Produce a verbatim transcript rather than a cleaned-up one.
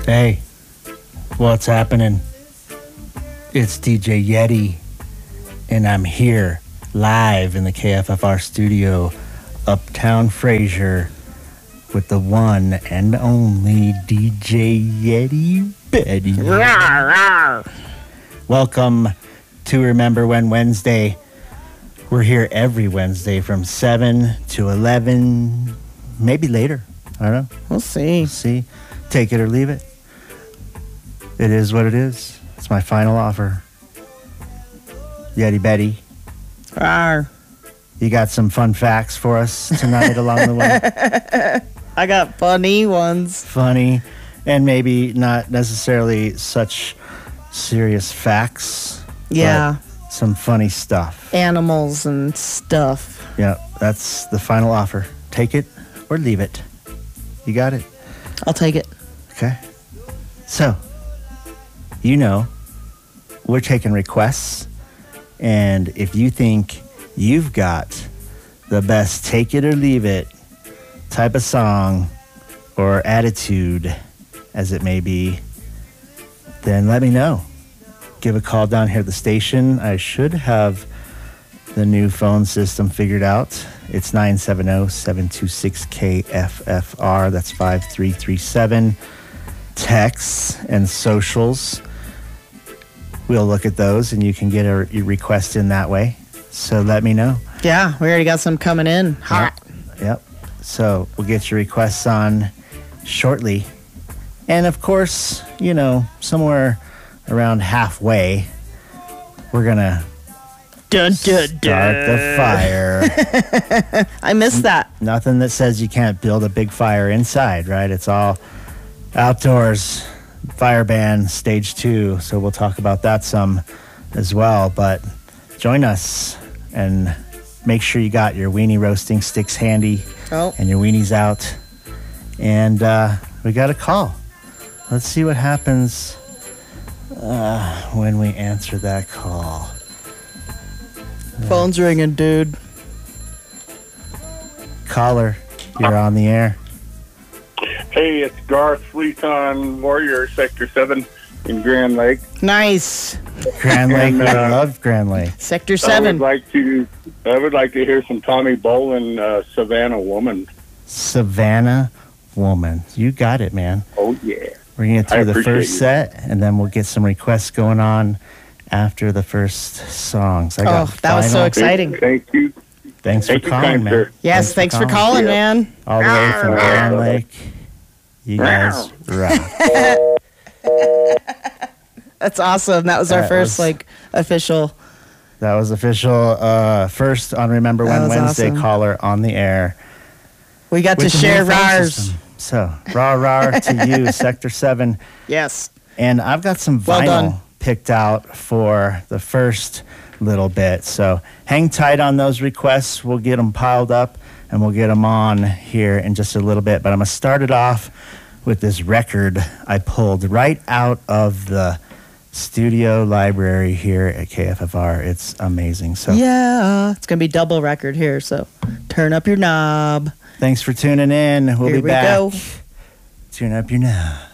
Hey, what's happening? It's D J Yeti, and I'm here live in the K F F R studio, Uptown Fraser, with the one and only D J Yeti Betty. Welcome to Remember When Wednesday. We're here every Wednesday from seven to eleven, maybe later. I don't know. We'll see. We'll see. Take it or leave it. It is what it is. It's my final offer. Yeti Betty. Rawr. You got some fun facts for us tonight along the way? I got funny ones. Funny, and maybe not necessarily such serious facts. Yeah. Some funny stuff. Animals and stuff. Yeah, that's the final offer. Take it or leave it. You got it? I'll take it. Okay. So, you know, we're taking requests, and if you think you've got the best take it or leave it type of song or attitude, as it may be, then let me know. Give a call down here at the station. I should have the new phone system figured out. It's nine seven zero, seven two six, K F F R. That's five three three seven. Texts and socials. We'll look at those, and you can get a, a request in that way. So let me know. Yeah, we already got some coming in. Hot. Yep. Yep. So we'll get your requests on shortly. And of course, you know, somewhere around halfway, we're going to Dun, dun, start dun. the fire. I missed that. Nothing that says you can't build a big fire inside, right? It's all outdoors. Fire band stage two. So we'll talk about that some as well. But join us and make sure you got your weenie roasting sticks handy Oh. and your weenies out. And uh, we got a call. Let's see what happens uh, when we answer that call. Phone's ringing, dude. Caller, you're on the air. Hey, it's Garth Fleeton Warrior, Sector seven in Grand Lake. Nice. Grand Lake, And, we uh, love Grand Lake. Sector I seven. would like to, I would like to hear some Tommy Bolin, uh, Savannah Woman. Savannah Woman. You got it, man. Oh yeah. We're going to get I through the appreciate first you. set, and then we'll get some requests going on after the first songs. I got Oh, that was so final- exciting. Thank you. Thanks Thank for you, calling, kind man. sir. Yes, thanks, for calling, Yeah. man. All the way from Rawr. Grand Lake. You guys rock. That's awesome. That was our That first, was- like, official. That was official uh, first on Remember That When was Wednesday awesome. caller on the air. We got to with the share new phone rars. system. So, rah, rah to you, Sector seven. Yes. And I've got some Well vinyl done. picked out for the first little bit. So hang tight on those requests. We'll get them piled up, and we'll get them on here in just a little bit. But I'm going to start it off with this record I pulled right out of the studio library here at K F F R. It's amazing. So Yeah. It's going to be double record here, so turn up your knob. thanks for tuning in. We'll Here be we back. go. Tune up your knob.